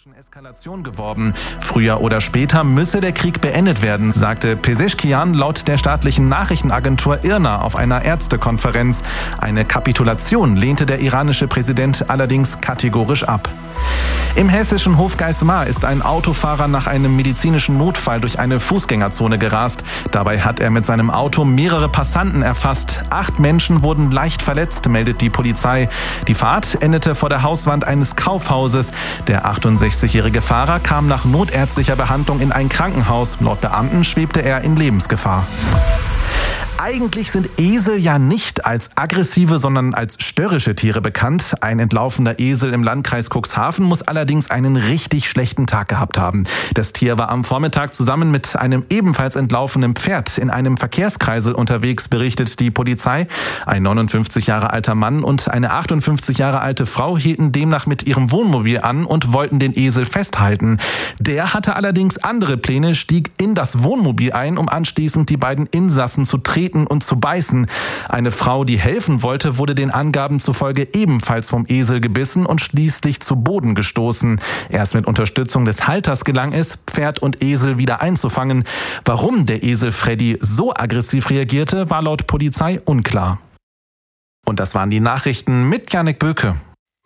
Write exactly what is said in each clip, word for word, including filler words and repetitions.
Eskalation geworben. Früher oder später müsse der Krieg beendet werden, sagte Pezeschkian laut der staatlichen Nachrichtenagentur I R N A auf einer Ärztekonferenz. Eine Kapitulation lehnte der iranische Präsident allerdings kategorisch ab. Im hessischen Hofgeismar ist ein Autofahrer nach einem medizinischen Notfall durch eine Fußgängerzone gerast. Dabei hat er mit seinem Auto mehrere Passanten erfasst. Acht Menschen wurden leicht verletzt, meldet die Polizei. Die Fahrt endete vor der Hauswand eines Kaufhauses. Der achtundsechzigjährige Fahrer kam nach notärztlicher Behandlung in ein Krankenhaus. Laut Beamten schwebte er in Lebensgefahr. Eigentlich sind Esel ja nicht als aggressive, sondern als störrische Tiere bekannt. Ein entlaufener Esel im Landkreis Cuxhaven muss allerdings einen richtig schlechten Tag gehabt haben. Das Tier war am Vormittag zusammen mit einem ebenfalls entlaufenen Pferd in einem Verkehrskreisel unterwegs, berichtet die Polizei. Ein neunundfünfzig Jahre alter Mann und eine achtundfünfzig Jahre alte Frau hielten demnach mit ihrem Wohnmobil an und wollten den Esel festhalten. Der hatte allerdings andere Pläne, stieg in das Wohnmobil ein, um anschließend die beiden Insassen zu treten und zu beißen. Eine Frau, die helfen wollte, wurde den Angaben zufolge ebenfalls vom Esel gebissen und schließlich zu Boden gestoßen. Erst mit Unterstützung des Halters gelang es, Pferd und Esel wieder einzufangen. Warum der Esel Freddy so aggressiv reagierte, war laut Polizei unklar. Und das waren die Nachrichten mit Janik Böke.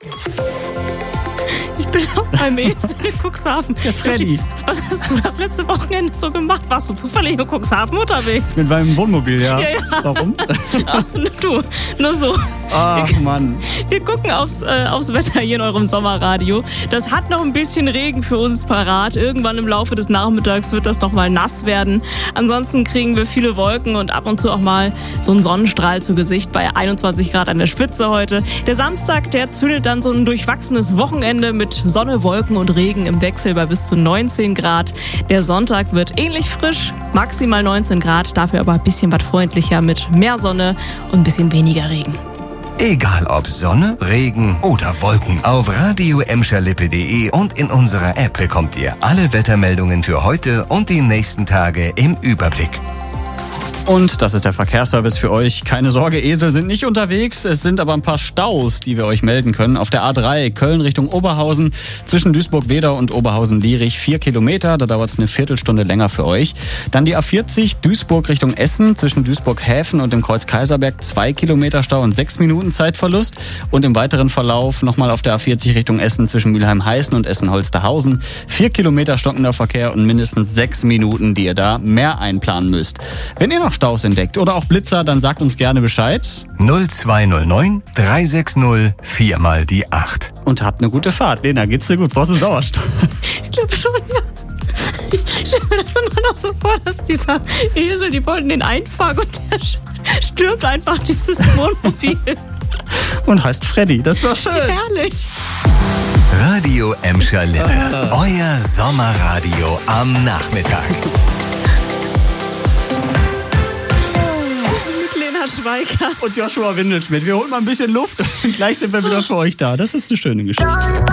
Ich bin auch beim Esel in Cuxhaven. Der Freddy. Was hast du das letzte Wochenende so gemacht? Warst du zufällig in Cuxhaven unterwegs? Mit meinem Wohnmobil, ja. Ja, ja. Warum? Ach, du, nur so. Ach, Mann. Wir gucken aufs, äh, aufs Wetter hier in eurem Sommerradio. Das hat noch ein bisschen Regen für uns parat. Irgendwann im Laufe des Nachmittags wird das noch mal nass werden. Ansonsten kriegen wir viele Wolken und ab und zu auch mal so einen Sonnenstrahl zu Gesicht bei einundzwanzig Grad an der Spitze heute. Der Samstag, der zündet dann so ein durchwachsenes Wochenende mit Sonne, Wolken und Regen im Wechsel bei bis zu neunzehn Grad. Der Sonntag wird ähnlich frisch, maximal neunzehn Grad, dafür aber ein bisschen was freundlicher mit mehr Sonne und ein bisschen weniger Regen. Egal ob Sonne, Regen oder Wolken, auf radio emscher lippe punkt de und in unserer App bekommt ihr alle Wettermeldungen für heute und die nächsten Tage im Überblick. Und das ist der Verkehrsservice für euch. Keine Sorge, Esel sind nicht unterwegs. Es sind aber ein paar Staus, die wir euch melden können. Auf der A drei Köln Richtung Oberhausen zwischen Duisburg-Wedau und Oberhausen-Lierich vier Kilometer. Da dauert es eine Viertelstunde länger für euch. Dann die A vierzig Duisburg Richtung Essen zwischen Duisburg-Häfen und dem Kreuz Kaiserberg zwei Kilometer Stau und sechs Minuten Zeitverlust. Und im weiteren Verlauf nochmal auf der A vierzig Richtung Essen zwischen Mülheim-Heißen und Essen-Holsterhausen vier Kilometer stockender Verkehr und mindestens sechs Minuten, die ihr da mehr einplanen müsst. Wenn ihr noch Staus entdeckt oder auch Blitzer, dann sagt uns gerne Bescheid. null zwei null neun drei sechs null vier mal die acht. Und habt eine gute Fahrt. Lena, geht's dir gut? Brauchst du Sauerstoff? Ich glaube schon, ja. Ich stelle mir das immer noch so vor, dass dieser Esel, die wollten den einfangen und der stürmt einfach dieses Wohnmobil. Und heißt Freddy. Das ist doch schön. Herrlich. Radio Emscher Lippe. Euer Sommerradio am Nachmittag. Schweiger und Joshua Windelschmidt. Wir holen mal ein bisschen Luft und gleich sind wir wieder für euch da. Das ist eine schöne Geschichte.